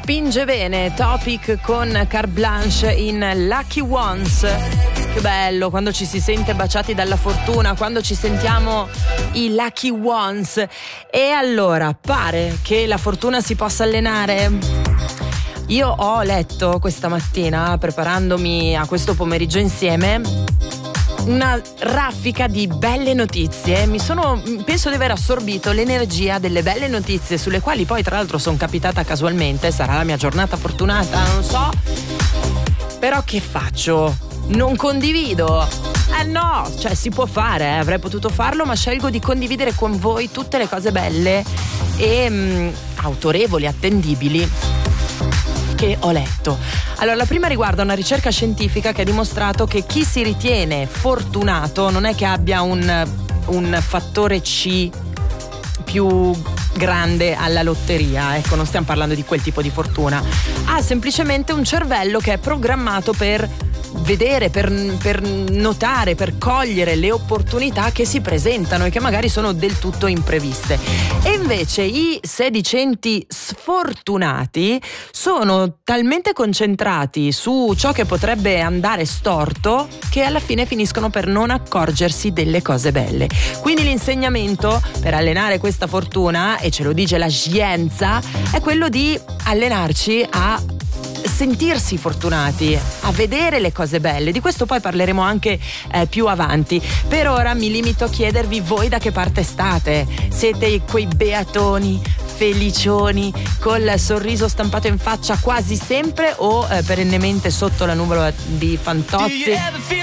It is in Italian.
spinge bene Topic con Carte Blanche in Lucky Ones. Che bello quando ci si sente baciati dalla fortuna, quando ci sentiamo i Lucky Ones. E allora, pare che la fortuna si possa allenare? Io ho letto questa mattina, preparandomi a questo pomeriggio insieme, una raffica di belle notizie. Penso di aver assorbito l'energia delle belle notizie, sulle quali poi tra l'altro sono capitata casualmente. Sarà la mia giornata fortunata, non so. Però che faccio? Non condivido. No, cioè si può fare, avrei potuto farlo, ma scelgo di condividere con voi tutte le cose belle e autorevoli, attendibili che ho letto. Allora, la prima riguarda una ricerca scientifica che ha dimostrato che chi si ritiene fortunato non è che abbia un fattore C più grande alla lotteria, ecco, non stiamo parlando di quel tipo di fortuna. Ha semplicemente un cervello che è programmato per vedere, per notare, per cogliere le opportunità che si presentano e che magari sono del tutto impreviste. E invece i sedicenti sfortunati sono talmente concentrati su ciò che potrebbe andare storto che alla fine finiscono per non accorgersi delle cose belle. Quindi l'insegnamento per allenare questa fortuna, e ce lo dice la scienza, è quello di allenarci a sentirsi fortunati, a vedere le cose belle. Di questo poi parleremo anche più avanti. Per ora mi limito a chiedervi voi da che parte state. Siete quei beatoni, felicioni, col sorriso stampato in faccia quasi sempre, o perennemente sotto la nuvola di Fantozzi?